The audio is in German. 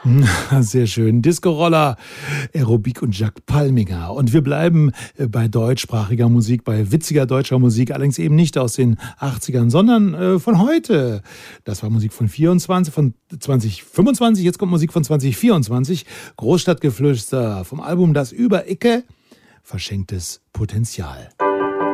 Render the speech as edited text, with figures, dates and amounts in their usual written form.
Sehr schön. Disco-Roller, Aerobik und Jacques Palminger. Und wir bleiben bei deutschsprachiger Musik, bei witziger deutscher Musik, allerdings eben nicht aus den 80ern, sondern von heute. Das war Musik von 2025, jetzt kommt Musik von 2024. Großstadtgeflüster vom Album Das Über-Icke, verschenktes Potenzial.